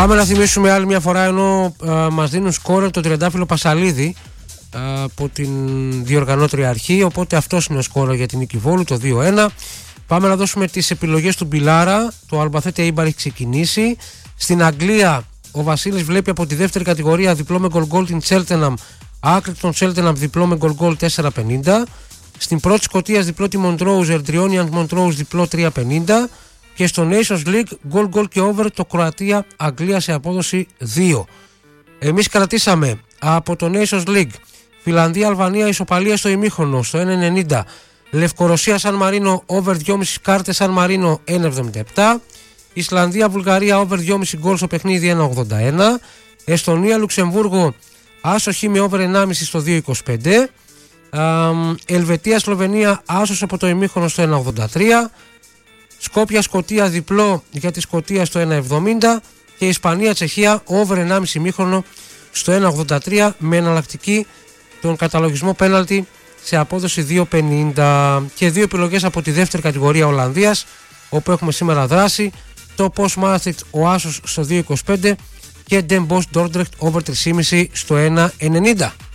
Πάμε να θυμίσουμε άλλη μια φορά, ενώ μας δίνουν σκόρ το Τριαντάφυλλο Πασαλίδη από την διοργανώτρια αρχή, οπότε αυτός είναι ο σκόρ για την νίκη Βόλου, το 2-1. Πάμε να δώσουμε τις επιλογές του Μπιλάρα. Το Αλμπαθέτε Ήμπαρ έχει ξεκινήσει. Στην Αγγλία ο Βασίλης βλέπει από τη δεύτερη κατηγορία διπλό με γκολ την Cheltenham, άκρη των Cheltenham διπλό με γκολ 4,50. Στην πρώτη Σκωτίας διπλό τη Montrose, Ερντριόνιαντ Montrose διπλό 3,50. Και στο Nations League γκολ και over το Κροατία-Αγγλία σε απόδοση 2. Εμείς κρατήσαμε από το Nations League Φιλανδία-Αλβανία ισοπαλία στο ημίχρονο στο 1,90. Λευκορωσία-Σαν Μαρίνο over 2,5 κάρτες Σαν Μαρίνο 1,77. Ισλανδία-Βουλγαρία over 2,5 γκολ στο παιχνίδι 1,81. Εστονία-Λουξεμβούργο άσοχη με over 1,5 στο 2,25. Ελβετία-Σλοβενία άσος από το ημίχρονο στο 1,83. Σκόπια-Σκωτία διπλό για τη Σκωτία στο 1,70. Και Ισπανία-Τσεχία over 1,5 ημίχρονο στο 1,83 με εναλλακτική τον καταλογισμό πέναλτι σε απόδοση 2,50. Και δύο επιλογές από τη δεύτερη κατηγορία Ολλανδίας, όπου έχουμε σήμερα δράση: το Post Maastricht ο Άσος στο 2,25 και Den Bosch Dordrecht over 3,5 στο 1,90.